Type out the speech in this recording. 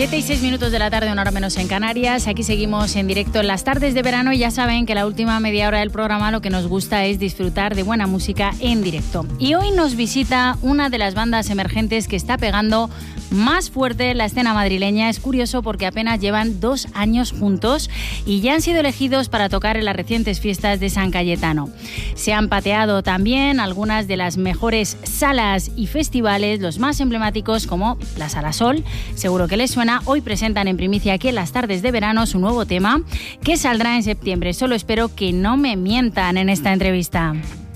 7:06 de la tarde, una hora menos en Canarias. Aquí seguimos en directo en las tardes de verano y ya saben que la última media hora del programa lo que nos gusta es disfrutar de buena música en directo. Y hoy nos visita una de las bandas emergentes que está pegando más fuerte la escena madrileña. Es curioso porque apenas llevan 2 años juntos y ya han sido elegidos para tocar en las recientes fiestas de San Cayetano. Se han pateado también algunas de las mejores salas y festivales, los más emblemáticos como la Sala Sol. Seguro que les suena. Hoy presentan en primicia aquí en las tardes de verano su nuevo tema que saldrá en septiembre. Solo espero que no me mientan en esta entrevista.